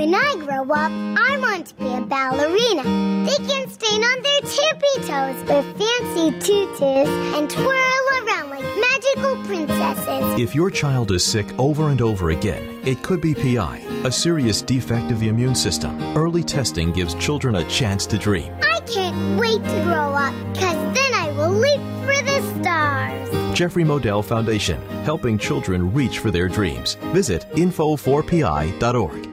When I grow up, I want to be a ballerina. They can stand on their tippy toes with fancy tutus and twirl around like magical princesses. If your child is sick over and over again, it could be PI, a serious defect of the immune system. Early testing gives children a chance to dream. I can't wait to grow up, because then I will leap for the stars. Jeffrey Modell Foundation, helping children reach for their dreams. Visit info4pi.org.